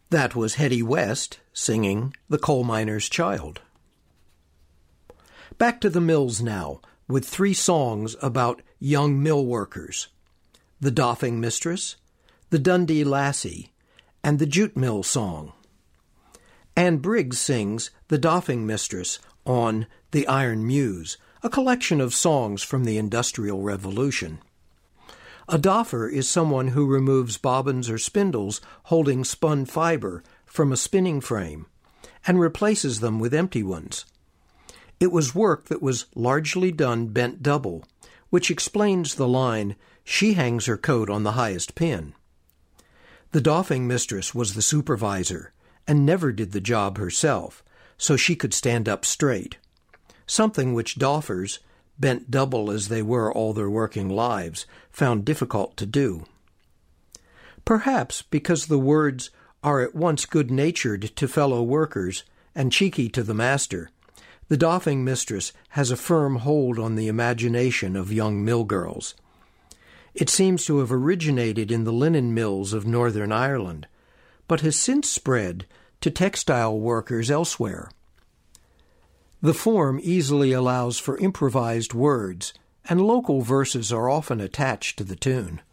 That was Hetty West singing The Coal Miner's Child. Back to the mills now, with 3 songs about young mill workers: The Doffing Mistress, The Dundee Lassie, and the Jute Mill Song. Anne Briggs sings The Doffing Mistress on The Iron Muse, a collection of songs from the Industrial Revolution. A doffer is someone who removes bobbins or spindles holding spun fiber from a spinning frame and replaces them with empty ones. It was work that was largely done bent double, which explains the line, "She hangs her coat on the highest pin." The doffing mistress was the supervisor and never did the job herself, so she could stand up straight, something which doffers, bent double as they were all their working lives, found difficult to do. Perhaps because the words are at once good-natured to fellow workers and cheeky to the master, the doffing mistress has a firm hold on the imagination of young mill girls. It seems to have originated in the linen mills of Northern Ireland, but has since spread to textile workers elsewhere. The form easily allows for improvised words, and local verses are often attached to the tune.